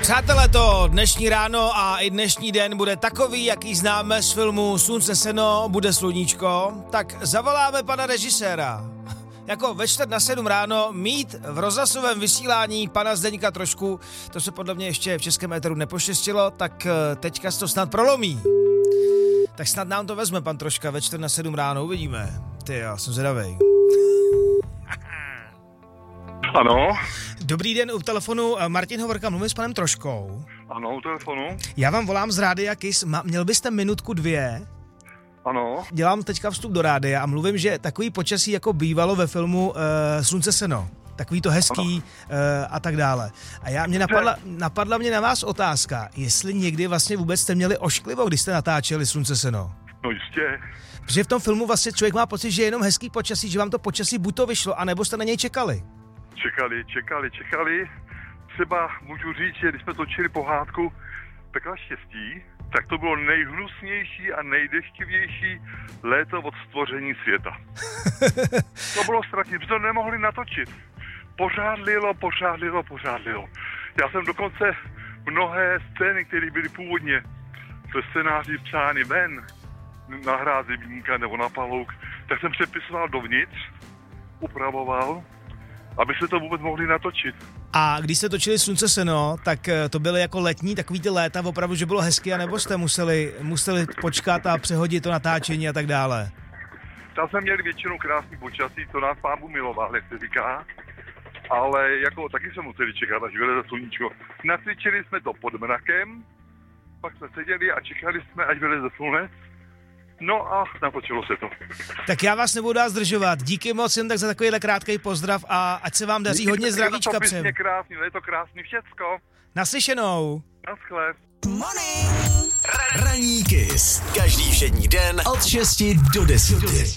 Přátelé, to dnešní ráno a i dnešní den bude takový, jaký známe z filmu Slunce seno, bude sluníčko, tak zavoláme pana režiséra. Jako ve 6:45 ráno mít v rozhlasovém vysílání pana Zdeňka Trošku, to se podle mě ještě v českém éteru nepoštěstilo, tak teďka se to snad prolomí. Tak snad nám to vezme pan Troška ve 6:45 ráno, uvidíme. Ty, já jsem zvědavej. Ano. Dobrý den, u telefonu Martin Hovorka, mluvím s panem Troškou. Ano, u telefonu. Já vám volám z Rádia Kiss, měl byste minutku 2? Ano. Dělám teďka vstup do rádia a mluvím, že takový počasí jako bývalo ve filmu Slunce seno. Takový to hezký a tak dále. A napadla mě na vás otázka, jestli někdy vlastně vůbec jste měli ošklivo, když jste natáčeli Slunce seno. No jistě. Protože v tom filmu vlastně člověk má pocit, že je jenom hezký počasí, že vám to počasí buď to vyšlo, anebo jste na něj čekali. Čekali. Třeba můžu říct, že když jsme točili pohádku Pekla štěstí, tak to bylo nejhnusnější a nejdeštivější léto od stvoření světa. To bylo strašně, protože to nemohli natočit. Pořád lilo. Já jsem dokonce mnohé scény, které byly původně ve scénáři psány ven, na hrát Zimníka nebo na Palouk, tak jsem přepisoval dovnitř, upravoval, aby se to vůbec mohli natočit. A když jste točili Slunce seno, tak to byly jako letní, takový ty léta opravdu, že bylo hezky, anebo jste museli počkat a přehodit to natáčení a tak dále? Tam jsme měli většinou krásný počasí, to nás Pán Bůh miloval, jak se říká, ale jako taky jsme museli čekat, až vyleze sluníčko. Nacvičili jsme to pod mrakem, pak jsme seděli a čekali jsme, až vyleze slunec. No a natočilo se to. Tak já vás nebudu dál zdržovat. Díky moc jen tak za takovýhle krátký pozdrav a ať se vám daří hodně zdravíčka přejem. Je to krásný všecko. Naslyšenou. Naschle. Morning. Ranní Kiss. Každý všední den od 6 do 10.